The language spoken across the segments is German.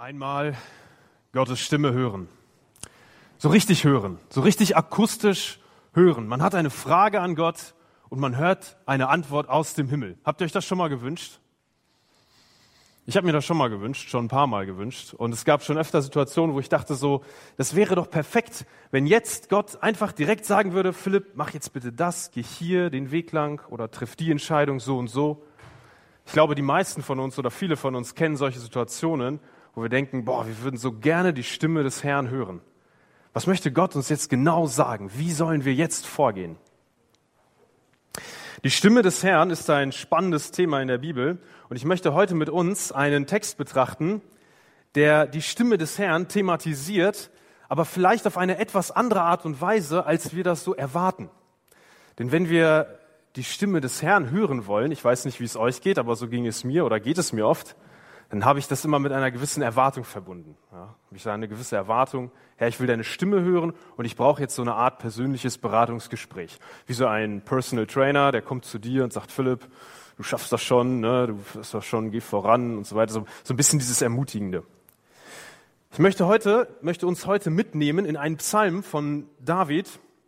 Einmal Gottes Stimme hören. So richtig akustisch hören. Man hat eine Frage an Gott und man hört eine Antwort aus dem Himmel. Habt ihr euch das schon mal gewünscht? Ich habe mir das schon mal gewünscht, schon ein paar Mal gewünscht. Und es gab schon öfter Situationen, wo ich dachte so, das wäre doch perfekt, wenn jetzt Gott einfach direkt sagen würde, Philipp, mach jetzt bitte das, geh hier den Weg lang oder triff die Entscheidung so und so. Ich glaube, die meisten von uns oder viele von uns kennen solche Situationen, wo wir denken, wir würden so gerne die Stimme des Herrn hören. Was möchte Gott uns jetzt genau sagen? Wie sollen wir jetzt vorgehen? Die Stimme des Herrn ist ein spannendes Thema in der Bibel und ich möchte heute mit uns einen Text betrachten, der die Stimme des Herrn thematisiert, aber vielleicht auf eine etwas andere Art und Weise, als wir das so erwarten. Denn wenn wir die Stimme des Herrn hören wollen, ich weiß nicht, wie es euch geht, aber so ging es mir oder geht es mir oft, dann habe ich das immer mit einer gewissen Erwartung verbunden. Ja, habe ich da eine gewisse Erwartung, Herr, ich will deine Stimme hören und ich brauche jetzt so eine Art persönliches Beratungsgespräch. Wie so ein Personal Trainer, der kommt zu dir und sagt, Philipp, du schaffst das schon, ne? Du schaffst das schon, geh voran und so weiter. So ein bisschen dieses Ermutigende. Ich möchte uns heute mitnehmen in einen Psalm von David,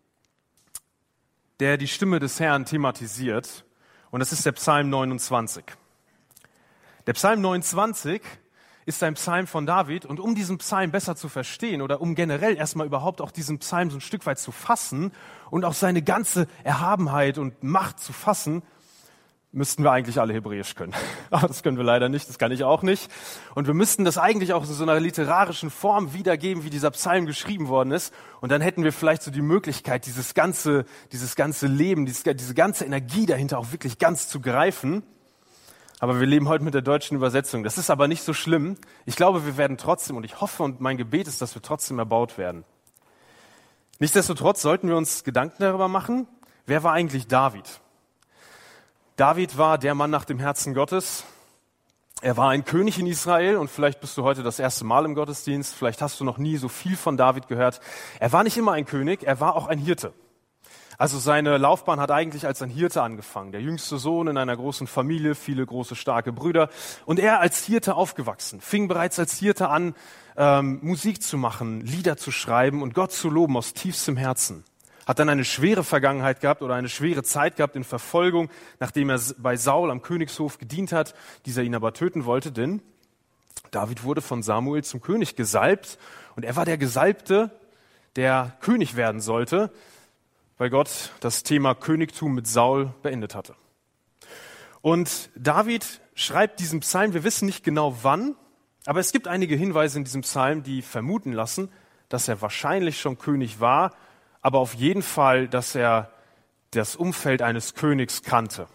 der die Stimme des Herrn thematisiert. Und das ist der Psalm 29. Der Psalm 29 ist ein Psalm von David und um diesen Psalm besser zu verstehen oder um generell erstmal überhaupt auch diesen Psalm so ein Stück weit zu fassen und auch seine ganze Erhabenheit und Macht zu fassen, müssten wir eigentlich alle Hebräisch können. Aber das können wir leider nicht, das kann ich auch nicht. Und wir müssten das eigentlich auch in so einer literarischen Form wiedergeben, wie dieser Psalm geschrieben worden ist. Und dann hätten wir vielleicht so die Möglichkeit, dieses ganze Leben, diese ganze Energie dahinter auch wirklich ganz zu greifen. Aber wir leben heute mit der deutschen Übersetzung. Das ist aber nicht so schlimm. Ich glaube, wir werden trotzdem, und ich hoffe und mein Gebet ist, dass wir trotzdem erbaut werden. Nichtsdestotrotz sollten wir uns Gedanken darüber machen, wer war eigentlich David? David war der Mann nach dem Herzen Gottes. Er war ein König in Israel und vielleicht bist du heute das erste Mal im Gottesdienst. Vielleicht hast du noch nie so viel von David gehört. Er war nicht immer ein König, er war auch ein Hirte. Also seine Laufbahn hat eigentlich als ein Hirte angefangen. Der jüngste Sohn in einer großen Familie, viele große, starke Brüder. Und er als Hirte aufgewachsen, fing bereits als Hirte an, Musik zu machen, Lieder zu schreiben und Gott zu loben aus tiefstem Herzen. Hat dann eine schwere Vergangenheit gehabt oder eine schwere Zeit gehabt in Verfolgung, nachdem er bei Saul am Königshof gedient hat, dieser ihn aber töten wollte, denn David wurde von Samuel zum König gesalbt und er war der Gesalbte, der König werden sollte, weil Gott das Thema Königtum mit Saul beendet hatte. Und David schreibt diesen Psalm, wir wissen nicht genau wann, aber es gibt einige Hinweise in diesem Psalm, die vermuten lassen, dass er wahrscheinlich schon König war, aber auf jeden Fall, dass er das Umfeld eines Königs kannte.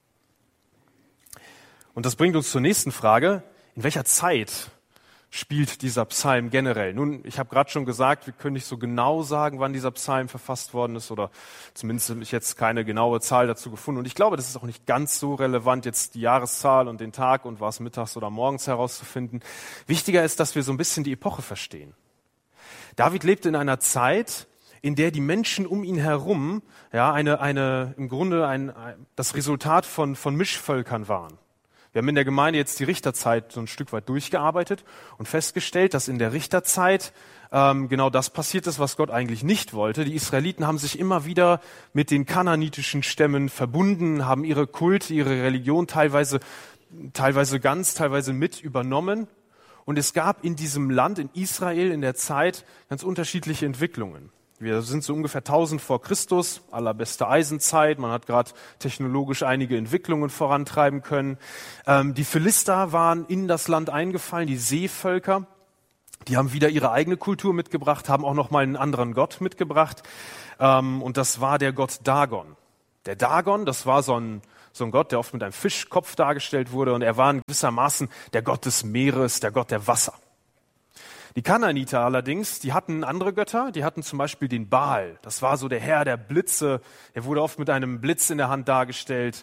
Und das bringt uns zur nächsten Frage, in welcher Zeit spielt dieser Psalm generell? Nun, ich habe gerade schon gesagt, wir können nicht so genau sagen, wann dieser Psalm verfasst worden ist oder zumindest habe ich jetzt keine genaue Zahl dazu gefunden. Und ich glaube, das ist auch nicht ganz so relevant, jetzt die Jahreszahl und den Tag und war es mittags oder morgens herauszufinden. Wichtiger ist, dass wir so ein bisschen die Epoche verstehen. David lebte in einer Zeit, in der die Menschen um ihn herum im Grunde das Resultat von Mischvölkern waren. Wir haben in der Gemeinde jetzt die Richterzeit so ein Stück weit durchgearbeitet und festgestellt, dass in der Richterzeit genau das passiert ist, was Gott eigentlich nicht wollte. Die Israeliten haben sich immer wieder mit den kanaanitischen Stämmen verbunden, haben ihre Kulte, ihre Religion teilweise ganz, teilweise mit übernommen. Und es gab in diesem Land, in Israel in der Zeit, ganz unterschiedliche Entwicklungen. Wir sind so ungefähr 1000 vor Christus, allerbeste Eisenzeit. Man hat gerade technologisch einige Entwicklungen vorantreiben können. Die Philister waren in das Land eingefallen, die Seevölker. Die haben wieder ihre eigene Kultur mitgebracht, haben auch noch mal einen anderen Gott mitgebracht. Und das war der Gott Dagon. Der Dagon, das war so ein Gott, der oft mit einem Fischkopf dargestellt wurde. Und er war in gewissermaßen der Gott des Meeres, der Gott der Wasser. Die Kanaaniter allerdings, die hatten andere Götter, die hatten zum Beispiel den Baal. Das war so der Herr der Blitze, er wurde oft mit einem Blitz in der Hand dargestellt.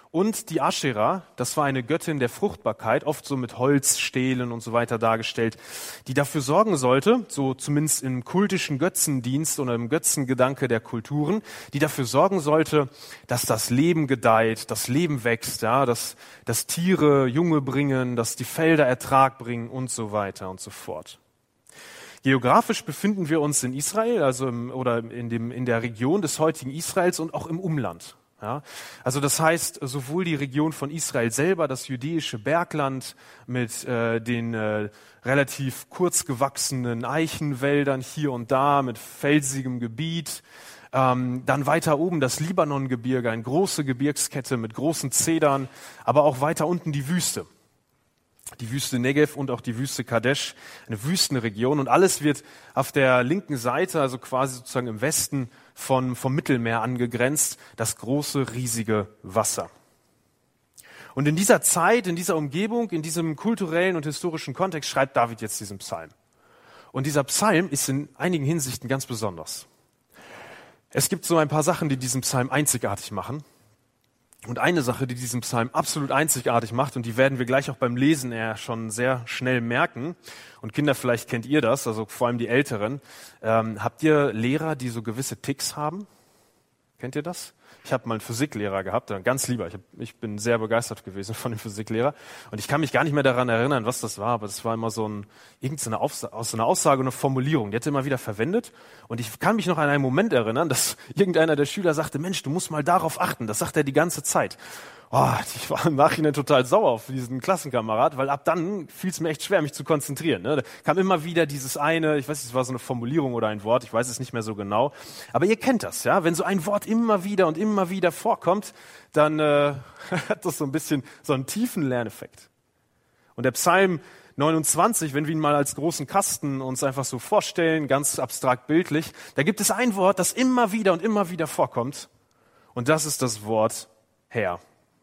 Und die Aschera, das war eine Göttin der Fruchtbarkeit, oft so mit Holzstelen und so weiter dargestellt, die dafür sorgen sollte, so zumindest im kultischen Götzendienst oder im Götzengedanke der Kulturen, die dafür sorgen sollte, dass das Leben gedeiht, das Leben wächst, ja, dass Tiere Junge bringen, dass die Felder Ertrag bringen und so weiter und so fort. Geografisch befinden wir uns in Israel, also in der Region des heutigen Israels und auch im Umland. Ja, also das heißt, sowohl die Region von Israel selber, das jüdische Bergland mit den relativ kurz gewachsenen Eichenwäldern hier und da, mit felsigem Gebiet, dann weiter oben das Libanongebirge, eine große Gebirgskette mit großen Zedern, aber auch weiter unten die Wüste Negev und auch die Wüste Kadesh, eine Wüstenregion. Und alles wird auf der linken Seite, also quasi sozusagen im Westen vom Mittelmeer angegrenzt, das große, riesige Wasser. Und in dieser Zeit, in dieser Umgebung, in diesem kulturellen und historischen Kontext schreibt David jetzt diesen Psalm. Und dieser Psalm ist in einigen Hinsichten ganz besonders. Es gibt so ein paar Sachen, die diesen Psalm einzigartig machen. Und eine Sache, die diesen Psalm absolut einzigartig macht, und die werden wir gleich auch beim Lesen eher schon sehr schnell merken, und Kinder, vielleicht kennt ihr das, also vor allem die Älteren, habt ihr Lehrer, die so gewisse Ticks haben? Kennt ihr das? Ich habe mal einen Physiklehrer gehabt, ein ganz lieber. Ich bin sehr begeistert gewesen von dem Physiklehrer. Und ich kann mich gar nicht mehr daran erinnern, was das war, aber das war immer irgendeine Aussage, eine Formulierung. Die hat er immer wieder verwendet. Und ich kann mich noch an einen Moment erinnern, dass irgendeiner der Schüler sagte, Mensch, du musst mal darauf achten. Das sagt er die ganze Zeit. Oh, ich war im Nachhinein total sauer auf diesen Klassenkamerad, weil ab dann fiel es mir echt schwer, mich zu konzentrieren. Ne? Da kam immer wieder dieses eine, ich weiß nicht, es war so eine Formulierung oder ein Wort, ich weiß es nicht mehr so genau. Aber ihr kennt das, ja? Wenn so ein Wort immer wieder vorkommt, dann hat das so ein bisschen so einen tiefen Lerneffekt. Und der Psalm 29, wenn wir ihn mal als großen Kasten uns einfach so vorstellen, ganz abstrakt bildlich, da gibt es ein Wort, das immer wieder vorkommt. Und das ist das Wort Herr.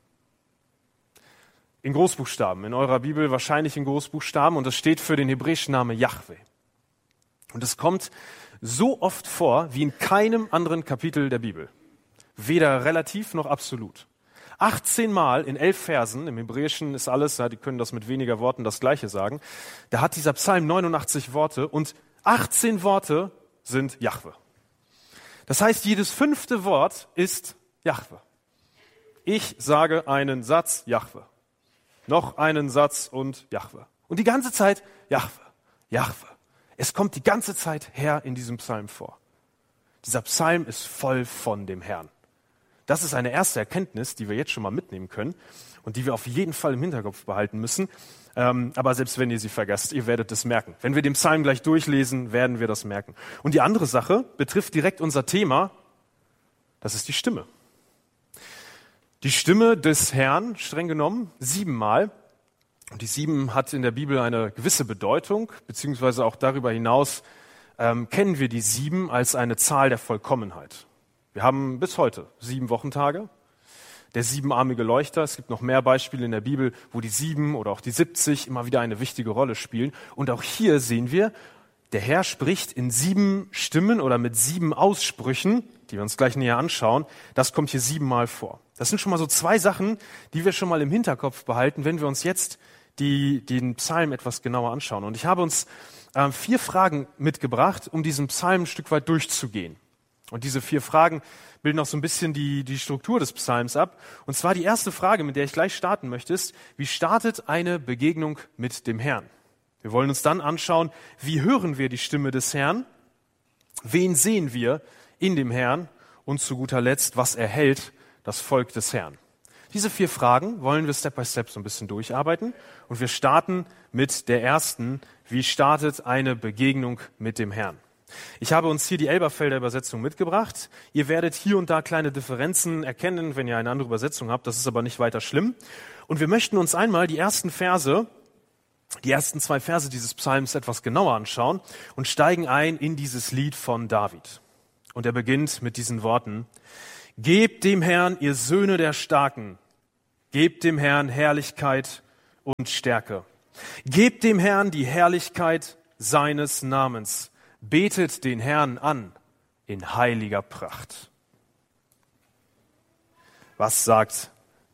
In Großbuchstaben, in eurer Bibel wahrscheinlich in Großbuchstaben, und das steht für den hebräischen Namen Jahwe. Und es kommt so oft vor wie in keinem anderen Kapitel der Bibel. Weder relativ noch absolut. 18 Mal in 11 Versen, im Hebräischen ist alles, ja, die können das mit weniger Worten das Gleiche sagen, da hat dieser Psalm 89 Worte und 18 Worte sind Jahwe. Das heißt, jedes 5. Wort ist Jahwe. Ich sage einen Satz, Jahwe. Noch einen Satz und Jahwe. Und die ganze Zeit Jahwe, Jahwe. Es kommt die ganze Zeit Herr in diesem Psalm vor. Dieser Psalm ist voll von dem Herrn. Das ist eine erste Erkenntnis, die wir jetzt schon mal mitnehmen können und die wir auf jeden Fall im Hinterkopf behalten müssen. Aber selbst wenn ihr sie vergesst, ihr werdet es merken. Wenn wir den Psalm gleich durchlesen, werden wir das merken. Und die andere Sache betrifft direkt unser Thema. Das ist die Stimme. Die Stimme des Herrn, streng genommen, 7 Mal. Und die 7 hat in der Bibel eine gewisse Bedeutung, beziehungsweise auch darüber hinaus kennen wir die 7 als eine Zahl der Vollkommenheit. Wir haben bis heute 7 Wochentage. Der 7-armige Leuchter, es gibt noch mehr Beispiele in der Bibel, wo die 7 oder auch die 70 immer wieder eine wichtige Rolle spielen. Und auch hier sehen wir, der Herr spricht in 7 Stimmen oder mit 7 Aussprüchen, die wir uns gleich näher anschauen. Das kommt hier 7 Mal vor. Das sind schon mal so 2 Sachen, die wir schon mal im Hinterkopf behalten, wenn wir uns jetzt den Psalm etwas genauer anschauen. Und ich habe uns 4 Fragen mitgebracht, um diesen Psalm ein Stück weit durchzugehen. Und diese 4 Fragen bilden auch so ein bisschen die Struktur des Psalms ab. Und zwar die erste Frage, mit der ich gleich starten möchte, ist, wie startet eine Begegnung mit dem Herrn? Wir wollen uns dann anschauen, wie hören wir die Stimme des Herrn? Wen sehen wir in dem Herrn? Und zu guter Letzt, was erhält das Volk des Herrn? Diese 4 Fragen wollen wir Step by Step so ein bisschen durcharbeiten. Und wir starten mit der ersten. Wie startet eine Begegnung mit dem Herrn? Ich habe uns hier die Elberfelder Übersetzung mitgebracht. Ihr werdet hier und da kleine Differenzen erkennen, wenn ihr eine andere Übersetzung habt. Das ist aber nicht weiter schlimm. Und wir möchten uns einmal die ersten 2 Verse dieses Psalms etwas genauer anschauen und steigen ein in dieses Lied von David. Und er beginnt mit diesen Worten: Gebt dem Herrn, ihr Söhne der Starken, gebt dem Herrn Herrlichkeit und Stärke. Gebt dem Herrn die Herrlichkeit seines Namens. Betet den Herrn an in heiliger Pracht. Was sagt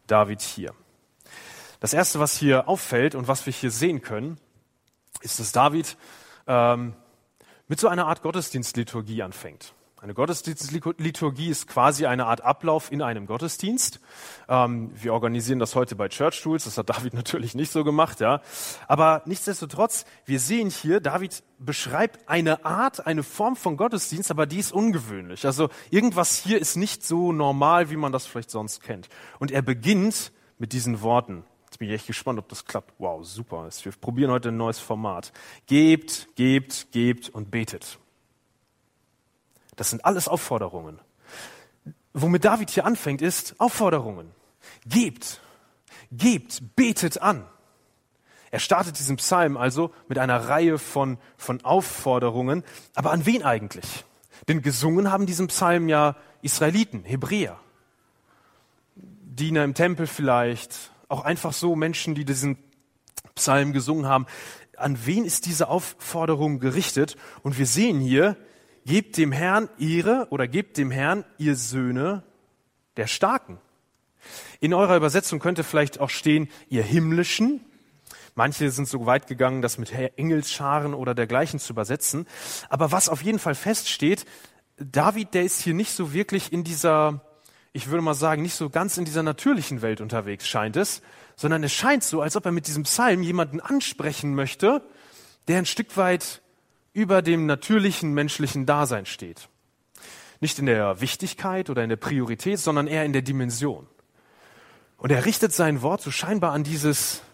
David hier? Das Erste, was hier auffällt und was wir hier sehen können, ist, dass David mit so einer Art Gottesdienstliturgie anfängt. Eine Gottesdienstliturgie ist quasi eine Art Ablauf in einem Gottesdienst. Wir organisieren das heute bei Church Tools, das hat David natürlich nicht so gemacht, ja. Aber nichtsdestotrotz, wir sehen hier, David beschreibt eine Form von Gottesdienst, aber die ist ungewöhnlich. Also irgendwas hier ist nicht so normal, wie man das vielleicht sonst kennt. Und er beginnt mit diesen Worten. Jetzt bin ich echt gespannt, ob das klappt. Wow, super. Wir probieren heute ein neues Format. Gebt, gebt, gebt und betet. Das sind alles Aufforderungen. Womit David hier anfängt, ist Aufforderungen. Gebt, gebt, betet an. Er startet diesen Psalm also mit einer Reihe von Aufforderungen. Aber an wen eigentlich? Denn gesungen haben diesen Psalm ja Israeliten, Hebräer. Diener im Tempel vielleicht, auch einfach so Menschen, die diesen Psalm gesungen haben. An wen ist diese Aufforderung gerichtet? Und wir sehen hier, gebt dem Herrn Ehre oder gebt dem Herrn, ihr Söhne der Starken. In eurer Übersetzung könnte vielleicht auch stehen, ihr Himmlischen. Manche sind so weit gegangen, das mit Engelsscharen oder dergleichen zu übersetzen. Aber was auf jeden Fall feststeht, David, der ist hier nicht so wirklich in dieser, ich würde mal sagen, nicht so ganz in dieser natürlichen Welt unterwegs, scheint es, sondern es scheint so, als ob er mit diesem Psalm jemanden ansprechen möchte, der ein Stück weit über dem natürlichen menschlichen Dasein steht. Nicht in der Wichtigkeit oder in der Priorität, sondern eher in der Dimension. Und er richtet sein Wort so scheinbar an diese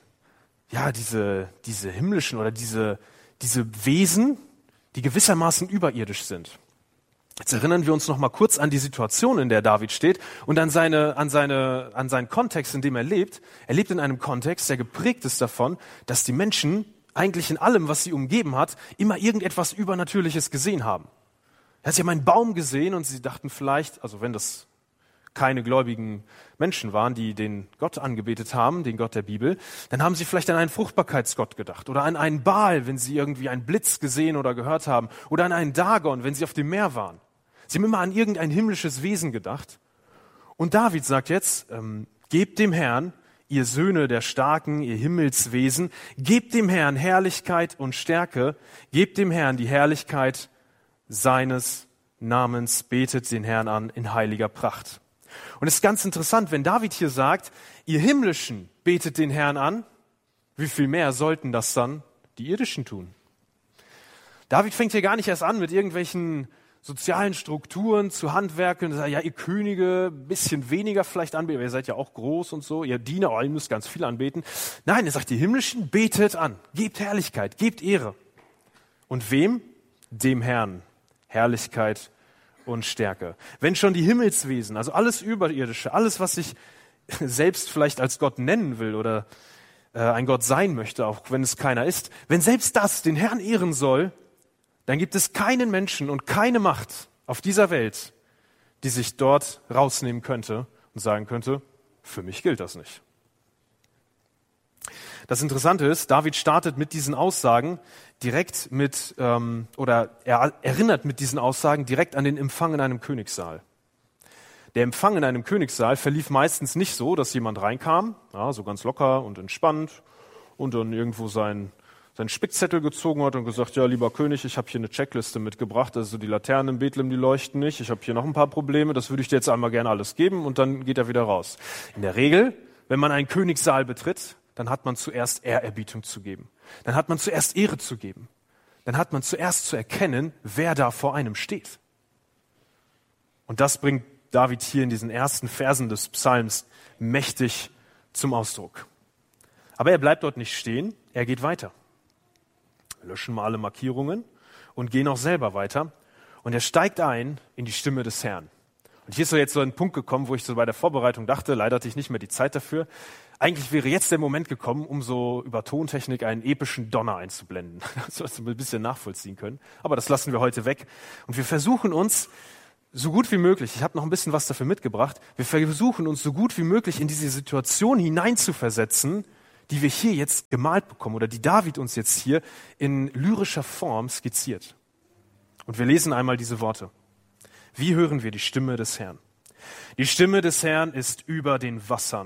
himmlischen oder diese Wesen, die gewissermaßen überirdisch sind. Jetzt erinnern wir uns noch mal kurz an die Situation, in der David steht und an seinen Kontext, in dem er lebt. Er lebt in einem Kontext, der geprägt ist davon, dass die Menschen eigentlich in allem, was sie umgeben hat, immer irgendetwas Übernatürliches gesehen haben. Sie haben einen Baum gesehen und sie dachten vielleicht, also wenn das keine gläubigen Menschen waren, die den Gott angebetet haben, den Gott der Bibel, dann haben sie vielleicht an einen Fruchtbarkeitsgott gedacht oder an einen Baal, wenn sie irgendwie einen Blitz gesehen oder gehört haben oder an einen Dagon, wenn sie auf dem Meer waren. Sie haben immer an irgendein himmlisches Wesen gedacht. Und David sagt jetzt, gebt dem Herrn, ihr Söhne der Starken, ihr Himmelswesen, gebt dem Herrn Herrlichkeit und Stärke, gebt dem Herrn die Herrlichkeit seines Namens, betet den Herrn an in heiliger Pracht. Und es ist ganz interessant, wenn David hier sagt, ihr Himmlischen betet den Herrn an, wie viel mehr sollten das dann die Irdischen tun? David fängt hier gar nicht erst an mit irgendwelchen sozialen Strukturen zu handwerken, sagt, ja, ihr Könige, bisschen weniger vielleicht anbeten, ihr seid ja auch groß und so, ihr Diener, ihr müsst ganz viel anbeten. Nein, er sagt, die Himmlischen betet an, gebt Herrlichkeit, gebt Ehre. Und wem? Dem Herrn. Herrlichkeit und Stärke. Wenn schon die Himmelswesen, also alles Überirdische, alles, was sich selbst vielleicht als Gott nennen will oder ein Gott sein möchte, auch wenn es keiner ist, wenn selbst das den Herrn ehren soll, dann gibt es keinen Menschen und keine Macht auf dieser Welt, die sich dort rausnehmen könnte und sagen könnte, für mich gilt das nicht. Das Interessante ist, David startet mit diesen Aussagen direkt er erinnert mit diesen Aussagen direkt an den Empfang in einem Königssaal. Der Empfang in einem Königssaal verlief meistens nicht so, dass jemand reinkam, ja, so ganz locker und entspannt und dann irgendwo seinen Spickzettel gezogen hat und gesagt, ja, lieber König, ich habe hier eine Checkliste mitgebracht, also die Laternen in Bethlehem, die leuchten nicht, ich habe hier noch ein paar Probleme, das würde ich dir jetzt einmal gerne alles geben und dann geht er wieder raus. In der Regel, wenn man einen Königssaal betritt, dann hat man zuerst Ehrerbietung zu geben. Dann hat man zuerst Ehre zu geben. Dann hat man zuerst zu erkennen, wer da vor einem steht. Und das bringt David hier in diesen ersten Versen des Psalms mächtig zum Ausdruck. Aber er bleibt dort nicht stehen, er geht weiter. Wir löschen mal alle Markierungen und gehen auch selber weiter. Und er steigt ein in die Stimme des Herrn. Und hier ist so jetzt so ein Punkt gekommen, wo ich so bei der Vorbereitung dachte, leider hatte ich nicht mehr die Zeit dafür. Eigentlich wäre jetzt der Moment gekommen, um so über Tontechnik einen epischen Donner einzublenden, dass wir ein bisschen nachvollziehen können. Aber das lassen wir heute weg. Und wir versuchen uns so gut wie möglich, ich habe noch ein bisschen was dafür mitgebracht, wir versuchen uns so gut wie möglich in diese Situation hineinzuversetzen, die wir hier jetzt gemalt bekommen oder die David uns jetzt hier in lyrischer Form skizziert. Und wir lesen einmal diese Worte. Wie hören wir die Stimme des Herrn? Die Stimme des Herrn ist über den Wassern.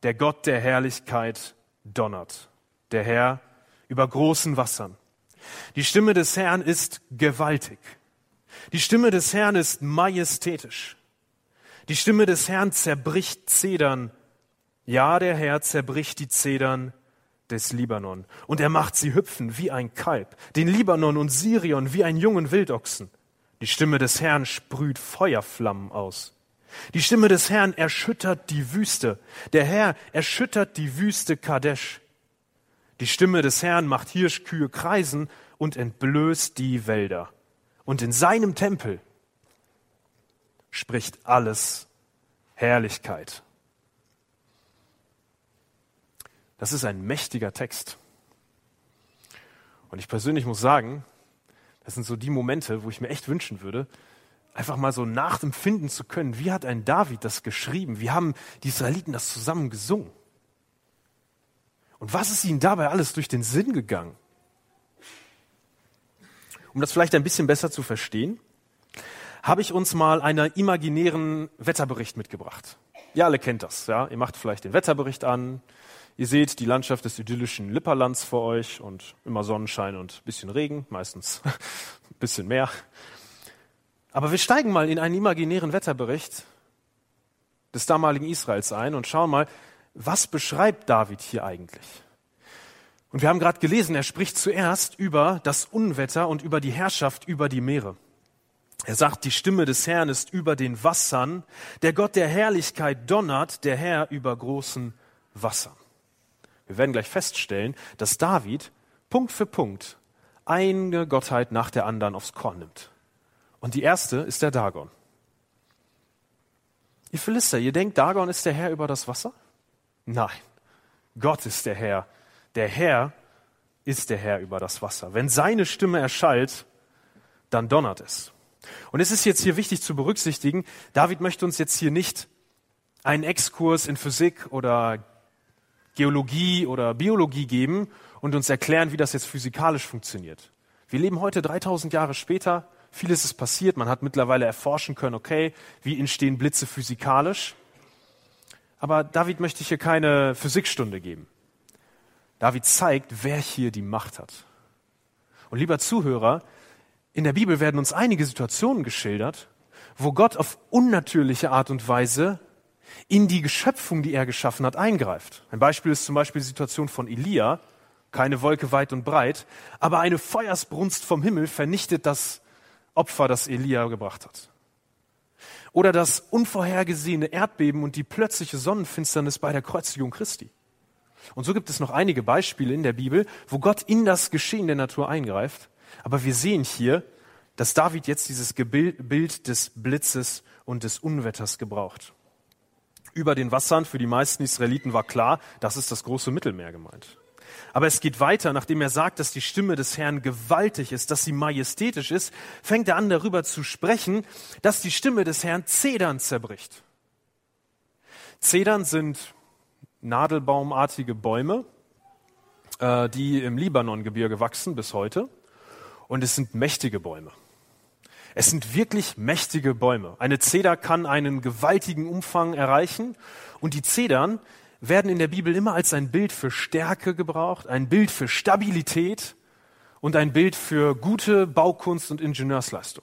der Gott der Herrlichkeit donnert, der Herr über großen Wassern. Die Stimme des Herrn ist gewaltig. Die Stimme des Herrn ist majestätisch. Die Stimme des Herrn zerbricht Zedern. Ja, der Herr zerbricht die Zedern des Libanon. Und er macht sie hüpfen wie ein Kalb, den Libanon und Sirion wie einen jungen Wildochsen. Die Stimme des Herrn sprüht Feuerflammen aus. Die Stimme des Herrn erschüttert die Wüste. Der Herr erschüttert die Wüste Kadesh. Die Stimme des Herrn macht Hirschkühe kreisen und entblößt die Wälder. Und in seinem Tempel spricht alles Herrlichkeit. Das ist ein mächtiger Text. Und ich persönlich muss sagen, das sind so die Momente, wo ich mir echt wünschen würde, einfach mal so nachempfinden zu können, wie hat ein David das geschrieben? Wie haben die Israeliten das zusammen gesungen? Und was ist ihnen dabei alles durch den Sinn gegangen? Um das vielleicht ein bisschen besser zu verstehen, habe ich uns mal einen imaginären Wetterbericht mitgebracht. Ihr alle kennt das, ja? Ihr macht vielleicht den Wetterbericht an, ihr seht die Landschaft des idyllischen Lipperlands vor euch und immer Sonnenschein und ein bisschen Regen, meistens ein bisschen mehr. Aber wir steigen mal in einen imaginären Wetterbericht des damaligen Israels ein und schauen mal, was beschreibt David hier eigentlich? Und wir haben gerade gelesen, er spricht zuerst über das Unwetter und über die Herrschaft über die Meere. Er sagt, die Stimme des Herrn ist über den Wassern, der Gott der Herrlichkeit donnert, der Herr über großen Wassern. Wir werden gleich feststellen, dass David Punkt für Punkt eine Gottheit nach der anderen aufs Korn nimmt. Und die erste ist der Dagon. Ihr Philister, ihr denkt, Dagon ist der Herr über das Wasser? Nein, Gott ist der Herr. Der Herr ist der Herr über das Wasser. Wenn seine Stimme erschallt, dann donnert es. Und es ist jetzt hier wichtig zu berücksichtigen, David möchte uns jetzt hier nicht einen Exkurs in Physik oder Geologie oder Biologie geben und uns erklären, wie das jetzt physikalisch funktioniert. Wir leben heute 3000 Jahre später, vieles ist passiert, man hat mittlerweile erforschen können, okay, wie entstehen Blitze physikalisch. Aber David möchte hier keine Physikstunde geben. David zeigt, wer hier die Macht hat. Und lieber Zuhörer, in der Bibel werden uns einige Situationen geschildert, wo Gott auf unnatürliche Art und Weise in die Geschöpfung, die er geschaffen hat, eingreift. Ein Beispiel ist zum Beispiel die Situation von Elia, keine Wolke weit und breit, aber eine Feuersbrunst vom Himmel vernichtet das Opfer, das Elia gebracht hat. Oder das unvorhergesehene Erdbeben und die plötzliche Sonnenfinsternis bei der Kreuzigung Christi. Und so gibt es noch einige Beispiele in der Bibel, wo Gott in das Geschehen der Natur eingreift. Aber wir sehen hier, dass David jetzt dieses Bild des Blitzes und des Unwetters gebraucht. Über den Wassern, für die meisten Israeliten war klar, das ist das große Mittelmeer gemeint. Aber es geht weiter, nachdem er sagt, dass die Stimme des Herrn gewaltig ist, dass sie majestätisch ist, fängt er an, darüber zu sprechen, dass die Stimme des Herrn Zedern zerbricht. Zedern sind nadelbaumartige Bäume, die im Libanongebirge wachsen bis heute. Und es sind mächtige Bäume. Es sind wirklich mächtige Bäume. Eine Zeder kann einen gewaltigen Umfang erreichen. Und die Zedern werden in der Bibel immer als ein Bild für Stärke gebraucht, ein Bild für Stabilität und ein Bild für gute Baukunst und Ingenieursleistung.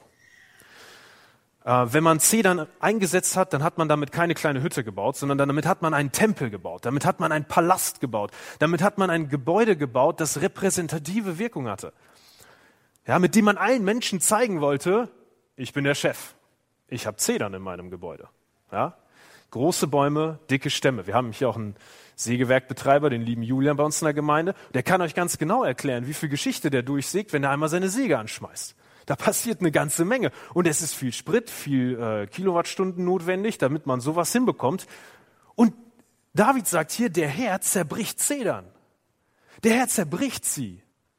Wenn man Zedern eingesetzt hat, dann hat man damit keine kleine Hütte gebaut, sondern damit hat man einen Tempel gebaut, damit hat man einen Palast gebaut, damit hat man ein Gebäude gebaut, das repräsentative Wirkung hatte. Ja, mit dem man allen Menschen zeigen wollte, ich bin der Chef, ich habe Zedern in meinem Gebäude. Ja? Große Bäume, dicke Stämme. Wir haben hier auch einen Sägewerkbetreiber, den lieben Julian bei uns in der Gemeinde. Der kann euch ganz genau erklären, wie viel Geschichte der durchsägt, wenn er einmal seine Säge anschmeißt. Da passiert eine ganze Menge. Und es ist viel Sprit, viel Kilowattstunden notwendig, damit man sowas hinbekommt. Und David sagt hier, der Herr zerbricht Zedern. Der Herr zerbricht sie.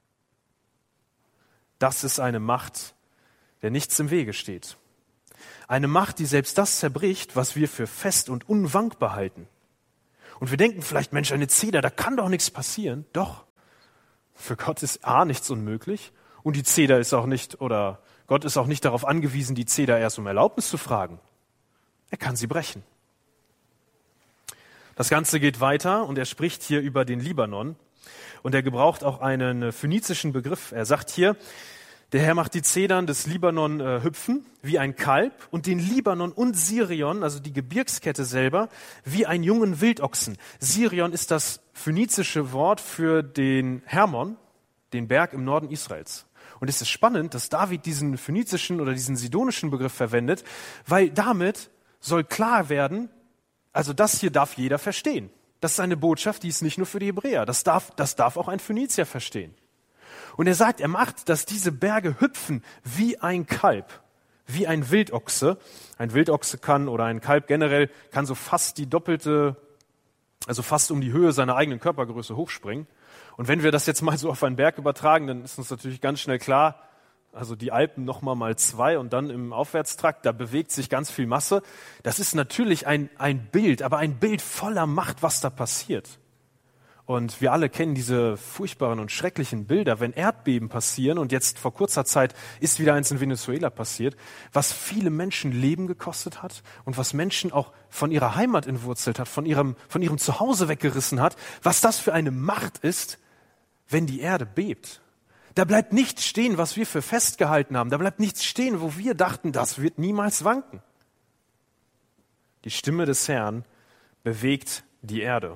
Das ist eine Macht, der nichts im Wege steht. Eine Macht, die selbst das zerbricht, was wir für fest und unwankbar halten. Und wir denken vielleicht, Mensch, eine Zeder, da kann doch nichts passieren. Doch, für Gott ist A, nichts unmöglich. Und die Zeder ist auch nicht, oder Gott ist auch nicht darauf angewiesen, die Zeder erst um Erlaubnis zu fragen. Er kann sie brechen. Das Ganze geht weiter und er spricht hier über den Libanon und er gebraucht auch einen phönizischen Begriff. Er sagt hier, der Herr macht die Zedern des Libanon hüpfen wie ein Kalb und den Libanon und Sirion, also die Gebirgskette selber, wie einen jungen Wildochsen. Sirion ist das phönizische Wort für den Hermon, den Berg im Norden Israels. Und es ist spannend, dass David diesen phönizischen oder diesen sidonischen Begriff verwendet, weil damit soll klar werden, also das hier darf jeder verstehen. Das ist eine Botschaft, die ist nicht nur für die Hebräer. Das darf auch ein Phönizier verstehen. Und er sagt, er macht, dass diese Berge hüpfen wie ein Kalb, wie ein Wildochse. Ein Wildochse kann, oder ein Kalb generell, kann so fast die doppelte, also fast um die Höhe seiner eigenen Körpergröße hochspringen. Und wenn wir das jetzt mal so auf einen Berg übertragen, dann ist uns natürlich ganz schnell klar, also die Alpen nochmal mal 2 und dann im Aufwärtstrakt, da bewegt sich ganz viel Masse. Das ist natürlich ein Bild, aber ein Bild voller Macht, was da passiert. Und wir alle kennen diese furchtbaren und schrecklichen Bilder, wenn Erdbeben passieren, und jetzt vor kurzer Zeit ist wieder eins in Venezuela passiert, was viele Menschen Leben gekostet hat und was Menschen auch von ihrer Heimat entwurzelt hat, von ihrem Zuhause weggerissen hat, was das für eine Macht ist, wenn die Erde bebt. Da bleibt nichts stehen, was wir für festgehalten haben. Da bleibt nichts stehen, wo wir dachten, das wird niemals wanken. Die Stimme des Herrn bewegt die Erde.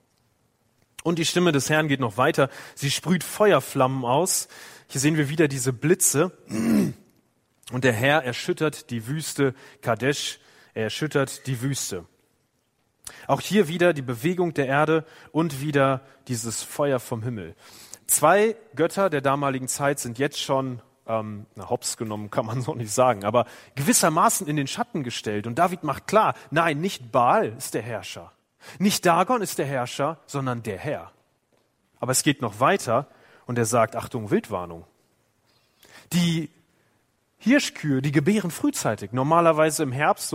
Und die Stimme des Herrn geht noch weiter. Sie sprüht Feuerflammen aus. Hier sehen wir wieder diese Blitze. Und der Herr erschüttert die Wüste Kadesh. Er erschüttert die Wüste. Auch hier wieder die Bewegung der Erde und wieder dieses Feuer vom Himmel. 2 Götter der damaligen Zeit sind jetzt schon hops genommen, kann man so nicht sagen, aber gewissermaßen in den Schatten gestellt. Und David macht klar, nein, nicht Baal ist der Herrscher. Nicht Dagon ist der Herrscher, sondern der Herr. Aber es geht noch weiter und er sagt, Achtung, Wildwarnung. Die Hirschkühe, die gebären frühzeitig. Normalerweise im Herbst,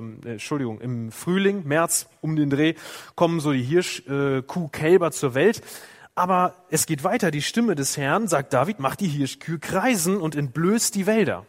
im Frühling, März um den Dreh, kommen so die Hirschkuhkälber zur Welt. Aber es geht weiter, die Stimme des Herrn, sagt David, macht die Hirschkühe kreisen und entblößt die Wälder.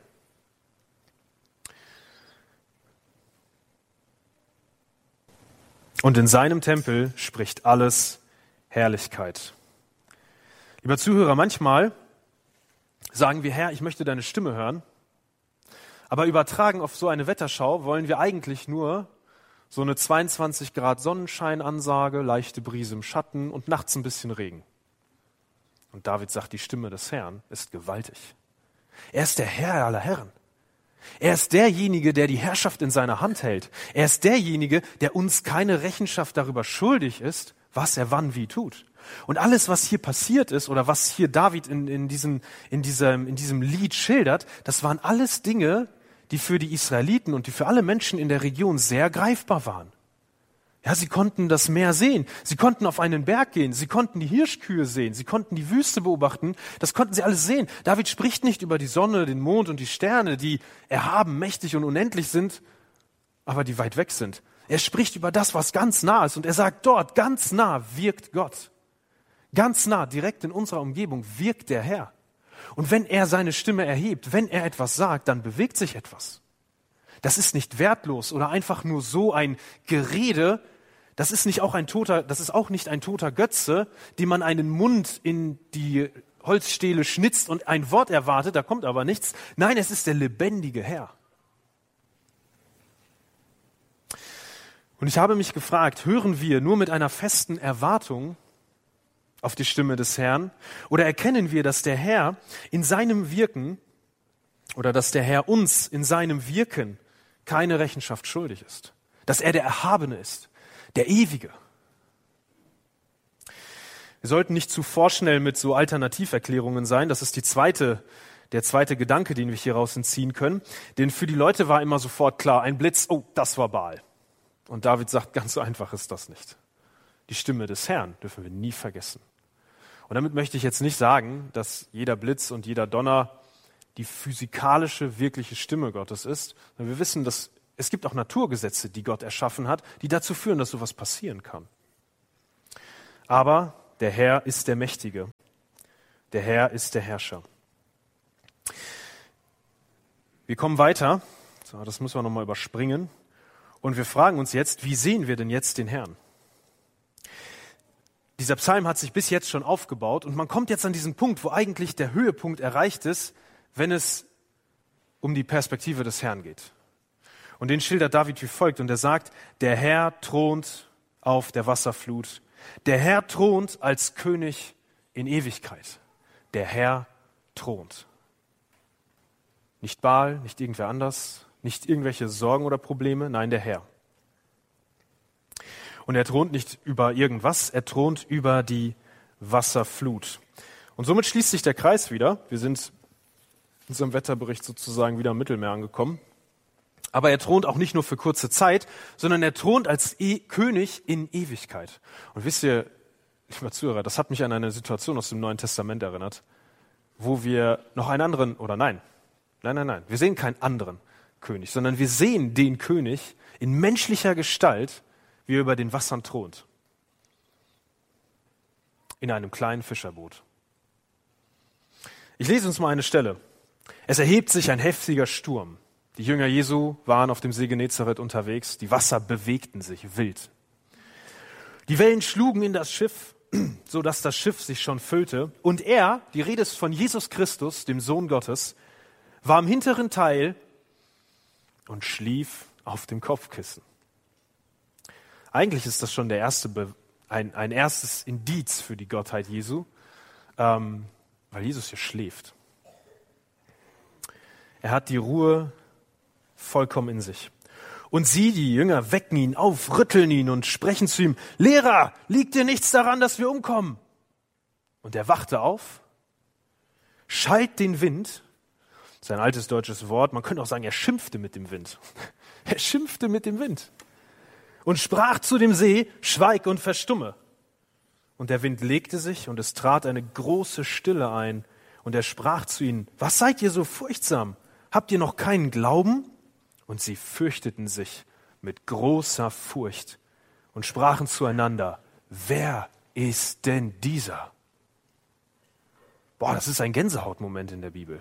Und in seinem Tempel spricht alles Herrlichkeit. Lieber Zuhörer, manchmal sagen wir, Herr, ich möchte deine Stimme hören, aber übertragen auf so eine Wetterschau wollen wir eigentlich nur so eine 22 Grad Sonnenscheinansage, leichte Brise im Schatten und nachts ein bisschen Regen. Und David sagt, die Stimme des Herrn ist gewaltig. Er ist der Herr aller Herren. Er ist derjenige, der die Herrschaft in seiner Hand hält. Er ist derjenige, der uns keine Rechenschaft darüber schuldig ist, was er wann wie tut. Und alles, was hier passiert ist oder was hier David in diesem Lied schildert, das waren alles Dinge, die für die Israeliten und die für alle Menschen in der Region sehr greifbar waren. Ja, sie konnten das Meer sehen, sie konnten auf einen Berg gehen, sie konnten die Hirschkühe sehen, sie konnten die Wüste beobachten, das konnten sie alles sehen. David spricht nicht über die Sonne, den Mond und die Sterne, die erhaben, mächtig und unendlich sind, aber die weit weg sind. Er spricht über das, was ganz nah ist und er sagt dort, ganz nah wirkt Gott. Ganz nah, direkt in unserer Umgebung wirkt der Herr. Und wenn er seine Stimme erhebt, wenn er etwas sagt, dann bewegt sich etwas. Das ist nicht wertlos oder einfach nur so ein Gerede. Das ist auch nicht ein toter Götze, dem man einen Mund in die Holzstähle schnitzt und ein Wort erwartet, da kommt aber nichts. Nein, es ist der lebendige Herr. Und ich habe mich gefragt, hören wir nur mit einer festen Erwartung auf die Stimme des Herrn oder erkennen wir, dass der Herr in seinem Wirken oder dass der Herr uns in seinem Wirken keine Rechenschaft schuldig ist, dass er der Erhabene ist, der Ewige. Wir sollten nicht zu vorschnell mit so Alternativerklärungen sein. Das ist der zweite Gedanke, den wir hier raus entziehen können. Denn für die Leute war immer sofort klar, ein Blitz, oh, das war Baal. Und David sagt, ganz so einfach ist das nicht. Die Stimme des Herrn dürfen wir nie vergessen. Und damit möchte ich jetzt nicht sagen, dass jeder Blitz und jeder Donner die physikalische, wirkliche Stimme Gottes ist. Wir wissen, dass es gibt auch Naturgesetze, die Gott erschaffen hat, die dazu führen, dass sowas passieren kann. Aber der Herr ist der Mächtige. Der Herr ist der Herrscher. Wir kommen weiter. So, das müssen wir nochmal überspringen. Und wir fragen uns jetzt, wie sehen wir denn jetzt den Herrn? dieser Psalm hat sich bis jetzt schon aufgebaut und man kommt jetzt an diesen Punkt, wo eigentlich der Höhepunkt erreicht ist, wenn es um die Perspektive des Herrn geht. Und den schildert David wie folgt und er sagt, der Herr thront auf der Wasserflut. Der Herr thront als König in Ewigkeit. Der Herr thront. Nicht Baal, nicht irgendwer anders, nicht irgendwelche Sorgen oder Probleme, nein, der Herr. Und er thront nicht über irgendwas, er thront über die Wasserflut. Und somit schließt sich der Kreis wieder. Wir sind in unserem Wetterbericht sozusagen wieder am Mittelmeer angekommen. Aber er thront auch nicht nur für kurze Zeit, sondern er thront als König in Ewigkeit. Und wisst ihr, lieber Zuhörer, das hat mich an eine Situation aus dem Neuen Testament erinnert, wo wir noch einen anderen, oder nein, wir sehen keinen anderen König, sondern wir sehen den König in menschlicher Gestalt, wie er über den Wassern thront. In einem kleinen Fischerboot. Ich lese uns mal eine Stelle. Es erhebt sich ein heftiger Sturm. Die Jünger Jesu waren auf dem See Genezareth unterwegs. Die Wasser bewegten sich wild. Die Wellen schlugen in das Schiff, sodass das Schiff sich schon füllte. Und er, die Rede ist von Jesus Christus, dem Sohn Gottes, war im hinteren Teil und schlief auf dem Kopfkissen. Eigentlich ist das schon ein erstes Indiz für die Gottheit Jesu, weil Jesus hier schläft. Er hat die Ruhe vollkommen in sich. Und sie, die Jünger, wecken ihn auf, rütteln ihn und sprechen zu ihm, Lehrer, liegt dir nichts daran, dass wir umkommen? Und er wachte auf, schalt den Wind, das ist ein altes deutsches Wort, man könnte auch sagen, er schimpfte mit dem Wind. Er schimpfte mit dem Wind und sprach zu dem See, schweig und verstumme. Und der Wind legte sich und es trat eine große Stille ein. Und er sprach zu ihnen, was seid ihr so furchtsam? Habt ihr noch keinen Glauben? Und sie fürchteten sich mit großer Furcht und sprachen zueinander, wer ist denn dieser? Boah, das ist ein Gänsehautmoment in der Bibel.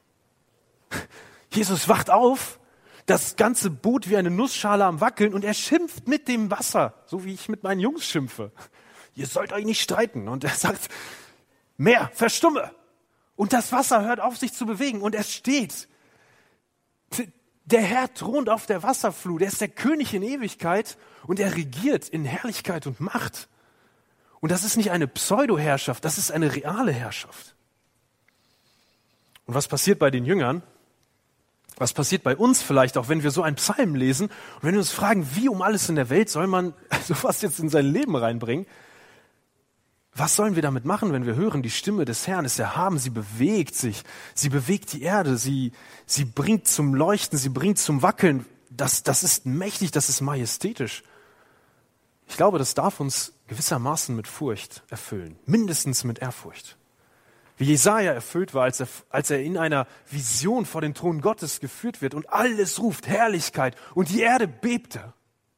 Jesus wacht auf, das ganze Boot wie eine Nussschale am Wackeln und er schimpft mit dem Wasser, so wie ich mit meinen Jungs schimpfe. Ihr sollt euch nicht streiten. Und er sagt, Meer, verstumme. Und das Wasser hört auf, sich zu bewegen und es steht. Der Herr thront auf der Wasserflut, er ist der König in Ewigkeit und er regiert in Herrlichkeit und Macht. Und das ist nicht eine Pseudo-Herrschaft, das ist eine reale Herrschaft. Und was passiert bei den Jüngern? Was passiert bei uns vielleicht auch, wenn wir so einen Psalm lesen und wenn wir uns fragen, wie um alles in der Welt soll man sowas jetzt in sein Leben reinbringen? Was sollen wir damit machen, wenn wir hören, die Stimme des Herrn ist erhaben, sie bewegt sich, sie bewegt die Erde, sie bringt zum Leuchten, sie bringt zum Wackeln. Das ist mächtig, das ist majestätisch. Ich glaube, das darf uns gewissermaßen mit Furcht erfüllen, mindestens mit Ehrfurcht. Wie Jesaja erfüllt war, als er in einer Vision vor den Thron Gottes geführt wird und alles ruft Herrlichkeit und die Erde bebte.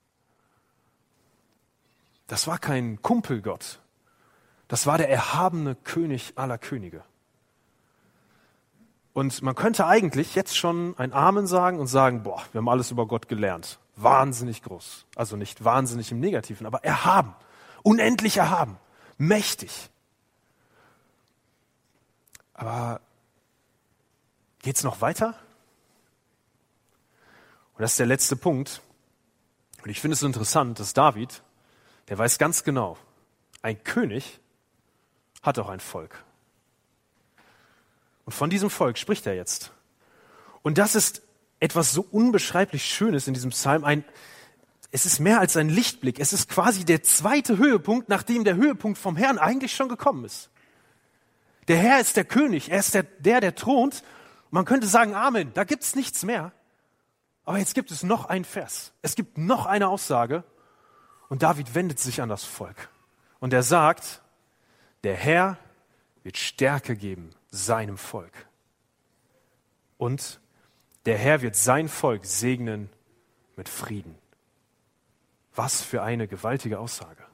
Das war kein Kumpelgott. Das war der erhabene König aller Könige. Und man könnte eigentlich jetzt schon ein Amen sagen und sagen, boah, wir haben alles über Gott gelernt. Wahnsinnig groß. Also nicht wahnsinnig im Negativen, aber erhaben. Unendlich erhaben. Mächtig. Aber geht's noch weiter? Und das ist der letzte Punkt. Und ich finde es so interessant, dass David, der weiß ganz genau, ein König hat auch ein Volk. Und von diesem Volk spricht er jetzt. Und das ist etwas so unbeschreiblich Schönes in diesem Psalm. Es ist mehr als ein Lichtblick. Es ist quasi der zweite Höhepunkt, nachdem der Höhepunkt vom Herrn eigentlich schon gekommen ist. Der Herr ist der König. Er ist der thront. Man könnte sagen, Amen, da gibt's nichts mehr. Aber jetzt gibt es noch einen Vers. Es gibt noch eine Aussage. Und David wendet sich an das Volk. Und er sagt, der Herr wird Stärke geben seinem Volk. Und der Herr wird sein Volk segnen mit Frieden. Was für eine gewaltige Aussage.